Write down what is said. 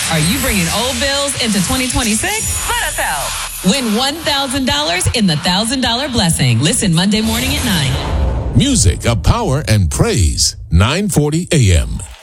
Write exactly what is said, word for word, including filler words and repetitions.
Are you bringing old bills into twenty twenty-six? Let us help. Win one thousand dollars in the one thousand dollars Blessing. Listen Monday morning at nine. Music of power and praise, nine forty a.m.